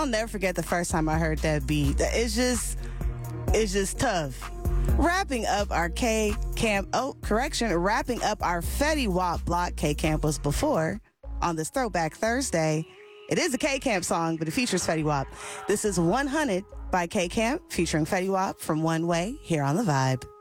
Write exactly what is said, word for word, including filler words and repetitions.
I'll never forget the first time I heard that beat. It's just, it's just tough. Wrapping up our K Camp, oh, correction, wrapping up our Fetty Wap block. K Camp was before on this Throwback Thursday. It is a K Camp song, but it features Fetty Wap. This is one hundred by K Camp featuring Fetty Wap from One Way here on The Vibe.